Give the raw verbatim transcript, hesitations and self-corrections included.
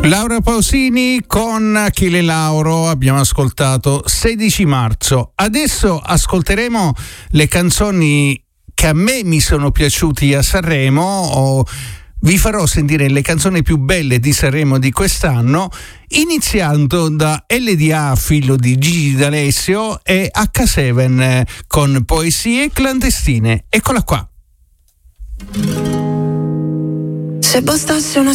Laura Pausini con Achille Lauro, abbiamo ascoltato sedici marzo. Adesso ascolteremo le canzoni che a me mi sono piaciuti a Sanremo. O vi farò sentire le canzoni più belle di Sanremo di quest'anno, iniziando da L D A, figlio di Gigi D'Alessio, e acca sette con Poesie clandestine. Eccola qua. Se bastasse una